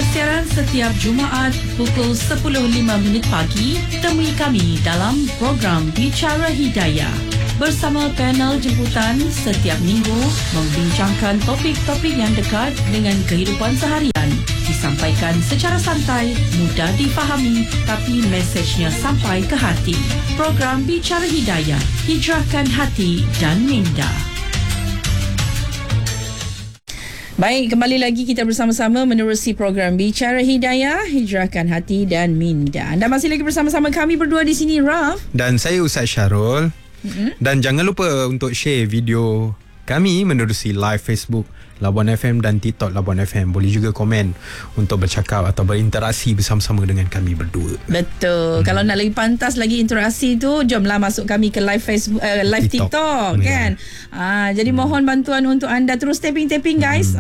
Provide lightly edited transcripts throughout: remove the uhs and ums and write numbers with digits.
Bersiaran setiap Jumaat pukul 10.05 pagi. Temui kami dalam program Bicara Hidayah bersama panel jemputan setiap minggu membincangkan topik-topik yang dekat dengan kehidupan seharian. Disampaikan secara santai, mudah difahami, tapi mesejnya sampai ke hati. Program Bicara Hidayah, hijrahkan hati dan minda. Baik, kembali lagi kita bersama-sama menerusi program Bicara Hidayah, hijrahkan hati dan minda. Anda masih lagi bersama-sama kami berdua di sini, Raf. Dan saya Ustaz Syarul. Dan jangan lupa untuk share video kami menerusi live Facebook Labuan FM dan TikTok Labuan FM. Boleh juga komen untuk bercakap atau berinteraksi bersama-sama dengan kami berdua. Betul. Kalau nak lagi pantas lagi interaksi tu, jomlah masuk kami ke live Facebook, live TikTok kan. Jadi mohon bantuan untuk anda terus tapping guys.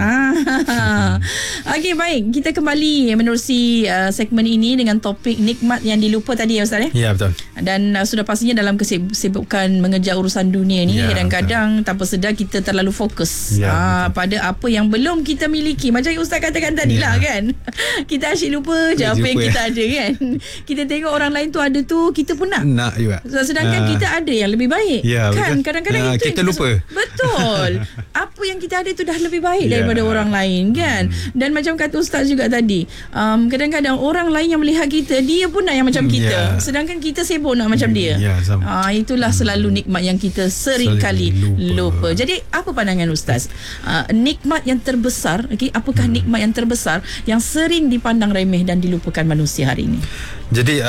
Okey, baik. Kita kembali menerusi segmen ini dengan topik nikmat yang dilupa tadi ya Ustaz ya. Ya, betul. Dan sudah pastinya dalam kesibukan mengejar urusan dunia ni, kadang-kadang tanpa sedar kita terlalu fokus pada apa yang belum kita miliki. Macam yang Ustaz katakan tadi lah kan. Kita asyik lupa je apa yang kita ada kan. Kita tengok orang lain tu ada tu, kita pun nak juga. Sedangkan kita ada yang lebih baik kan. Kadang-kadang itu kita lupa. Betul. Apa yang kita ada tu dah lebih baik daripada orang lain kan. Dan macam kata Ustaz juga tadi, kadang-kadang orang lain yang melihat kita, dia pun nak yang macam kita. Sedangkan kita sibuk nak macam dia. Itulah selalu nikmat yang kita sering kali lupa. Jadi apa pandangan Ustaz? Nikmat yang terbesar, apakah nikmat yang terbesar yang sering dipandang remeh dan dilupakan manusia hari ini? Jadi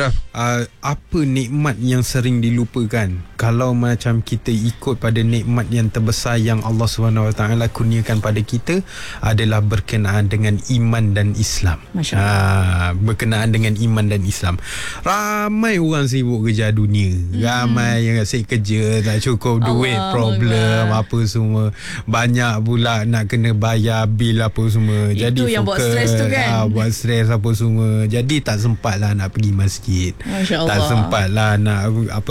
apa nikmat yang sering dilupakan? Kalau macam kita ikut pada nikmat yang terbesar yang Allah SWT kurniakan pada kita adalah berkenaan dengan iman dan Islam. Berkenaan dengan iman dan Islam. Ramai orang sibuk kerja dunia. Ramai yang asyik kerja, tak cukup duit, problem apa semua. Banyak pula nak kena bayar bil apa semua. Itu jadi yang buat stres tu kan. Buat stres apa semua. Jadi tak sempat lah nak pergi masjid. Tak sempat lah nak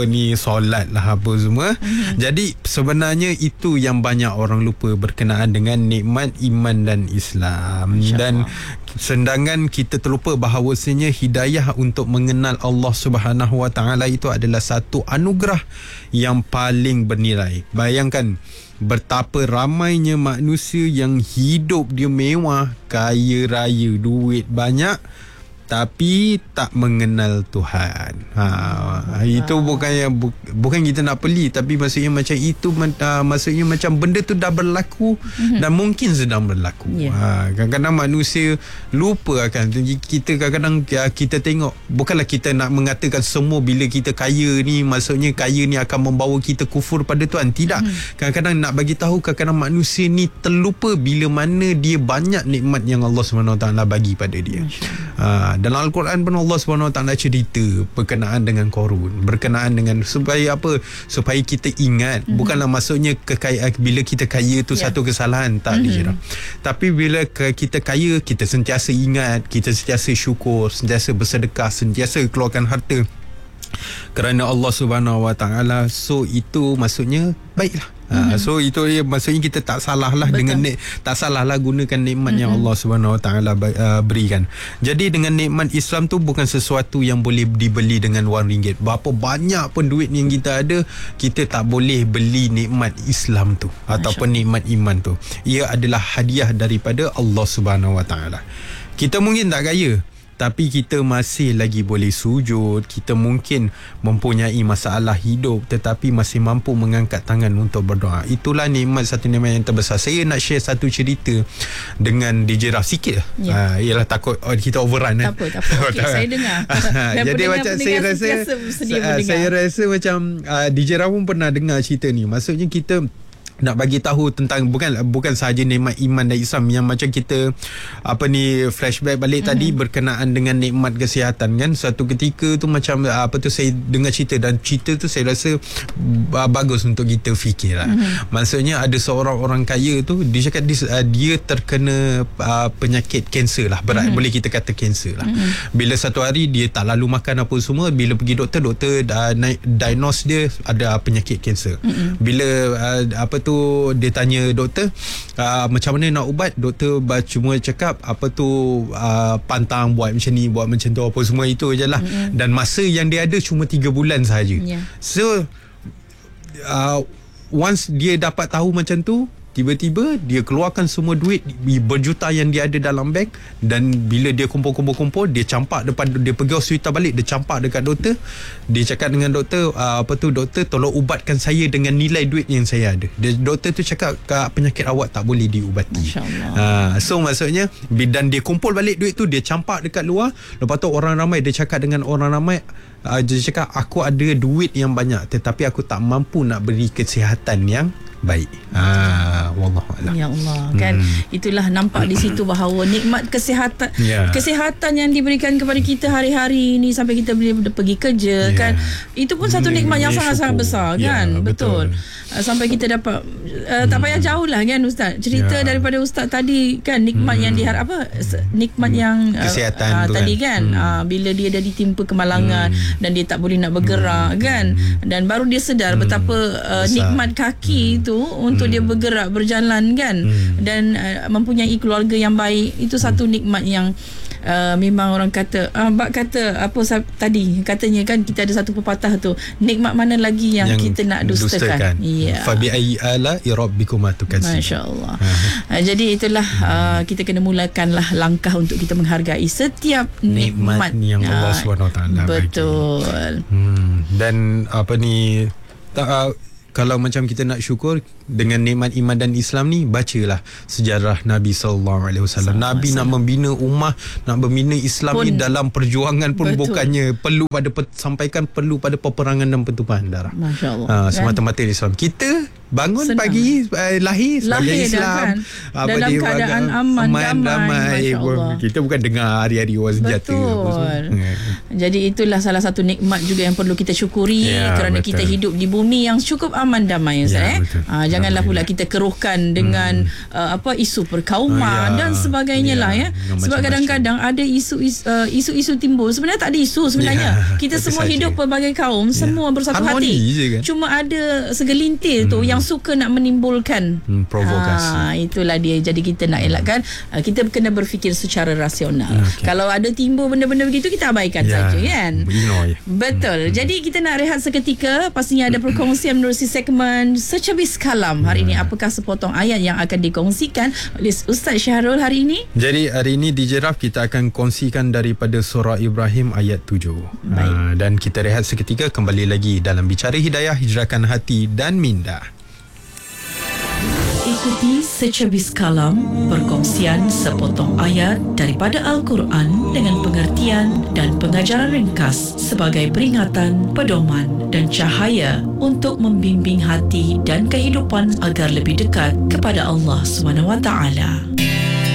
solat lah apa semua. Jadi sebenarnya itu yang banyak orang lupa berkenaan dengan nikmat iman dan Islam. Dan sedangkan kita terlupa bahawasanya hidayah untuk mengenal Allah Subhanahu Wa Taala itu adalah satu anugerah yang paling bernilai. Bayangkan betapa ramainya manusia yang hidup dia mewah, kaya raya, duit banyak, tapi tak mengenal Tuhan. Itu bukan kita nak pelik, tapi maksudnya macam itu, maksudnya macam benda tu dah berlaku dan mungkin sedang berlaku. Kadang-kadang manusia lupa akan kita. Kadang-kadang kita tengok, bukanlah kita nak mengatakan semua bila kita kaya ni, maksudnya kaya ni akan membawa kita kufur pada Tuhan. Tidak. Kadang-kadang nak bagi tahu, kadang-kadang manusia ni terlupa bila mana dia banyak nikmat yang Allah SWT bagi pada dia. Dalam Al-Quran pun Allah SWT cerita berkenaan dengan Qarun, berkenaan dengan supaya apa? Supaya kita ingat. Bukanlah maksudnya kekayaan bila kita kaya tu satu kesalahan, tak dikira. Tapi bila kita kaya, kita sentiasa ingat, kita sentiasa syukur, sentiasa bersedekah, sentiasa keluarkan harta kerana Allah Subhanahu Wa Taala. So itu maksudnya baiklah. So itu maksudnya kita tak salah lah. Betul. Dengan tak salah lah gunakan nikmat yang Allah Subhanahu Wa Taala berikan. Jadi dengan nikmat Islam tu bukan sesuatu yang boleh dibeli dengan wang ringgit. Berapa banyak pun duit yang kita ada, kita tak boleh beli nikmat Islam tu ataupun nikmat iman tu. Ia adalah hadiah daripada Allah Subhanahu Wa Taala. Kita mungkin tak kaya, tapi kita masih lagi boleh sujud. Kita mungkin mempunyai masalah hidup, tetapi masih mampu mengangkat tangan untuk berdoa. Itulah satu nikmat yang terbesar. Saya nak share satu cerita dengan DJ Raf sikit. Ialah takut kita overrun. Tak apa. Okay, saya dengar. Jadi macam saya rasa macam DJ Raf pun pernah dengar cerita ni. Maksudnya kita nak bagi tahu tentang bukan sahaja nikmat iman dan Islam, yang macam kita flashback balik tadi berkenaan dengan nikmat kesihatan kan. Suatu ketika tu macam saya dengar cerita, dan cerita tu saya rasa bagus untuk kita fikirlah. Maksudnya ada seorang orang kaya tu, dia cakap dia terkena penyakit kanser lah, berat boleh kita kata kanser lah. Bila satu hari dia tak lalu makan apa semua, bila pergi doktor diagnose dia ada penyakit kanser. Bila tu dia tanya doktor, macam mana nak ubat. Doktor cuma cakap pantang buat macam ni, buat macam tu, apa semua itu je lah. Dan masa yang dia ada cuma 3 bulan sahaja. So once dia dapat tahu macam tu, tiba-tiba dia keluarkan semua duit berjuta yang dia ada dalam bank, dan bila dia kumpul, dia campak depan, dia pergi hospital balik, dia campak dekat doktor. Dia cakap dengan doktor, doktor tolong ubatkan saya dengan nilai duit yang saya ada. Doktor tu cakap penyakit awak tak boleh diubati. So maksudnya, dan dia kumpul balik duit tu, dia campak dekat luar. Lepas tu orang ramai, dia cakap dengan orang ramai, dia cakap aku ada duit yang banyak tetapi aku tak mampu nak beri kesihatan yang baik. Wallahualam. Ya Allah, kan itulah nampak di situ bahawa nikmat kesihatan, kesihatan yang diberikan kepada kita hari-hari ni sampai kita boleh pergi kerja, kan, itu pun satu nikmat yang sangat-sangat besar, kan. Betul. Sampai kita dapat tak payah jauh lah, kan Ustaz, cerita daripada Ustaz tadi, kan, nikmat yang nikmat yang kesihatan tadi, kan, bila dia dah ditimpa kemalangan dan dia tak boleh nak bergerak, kan, dan baru dia sedar betapa nikmat kaki itu untuk dia bergerak, berjalan, kan, dan mempunyai keluarga yang baik. Itu satu nikmat yang memang orang kata, Mbak kata apa tadi, katanya kan kita ada satu pepatah tu, nikmat mana lagi yang kita nak dustakan. Fa bi ayyi ala'i rabbikuma tukadzib. Masya-Allah. Jadi itulah kita kena mulakanlah langkah untuk kita menghargai setiap nikmat yang Allah SWT bagi. Betul. Dan kalau macam kita nak syukur dengan nikmat iman dan Islam ni, bacalah sejarah Nabi SAW. Nabi nak membina ummah, nak membina Islam ni dalam perjuangan pun bukannya perlu pada sampaikan perlu pada peperangan dan pertumpahan darah. Masya-Allah. Semata-mata Islam. Kita bangun senang. Pagi lahir sebagai Islam, kan? Dalam keadaan aman, damai. Kita bukan dengar hari-hari war senjata. Betul. Jadi itulah salah satu nikmat juga yang perlu kita syukuri, kerana kita hidup di bumi yang cukup aman damai, janganlah pula kita keruhkan dengan isu perkauman dan sebagainya lah, ya. Sebab kadang-kadang ada isu-isu timbul, sebenarnya tak ada isu sebenarnya. Kita semua hidup pelbagai kaum, semua bersatu hati je, kan? Cuma ada segelintir tu yang suka nak menimbulkan provokasi. Itulah dia. Jadi kita nak elakkan, kita kena berfikir secara rasional. Kalau ada timbul benda-benda begitu, kita abaikan saja, kan. Betul. Jadi kita nak rehat seketika. Pastinya ada perkongsian menerusi segmen Secebis Kalam. Hari ini apakah sepotong ayat yang akan dikongsikan oleh Ustaz Syahrul hari ini? Jadi hari ini di Jiraf kita akan kongsikan daripada surah Ibrahim ayat 7. Dan kita rehat seketika, kembali lagi dalam Bicara Hidayah, hijrahkan hati dan minda. Ikuti Secebis Kalam, perkongsian sepotong ayat daripada Al-Quran dengan pengertian dan pengajaran ringkas sebagai peringatan, pedoman dan cahaya untuk membimbing hati dan kehidupan agar lebih dekat kepada Allah SWT.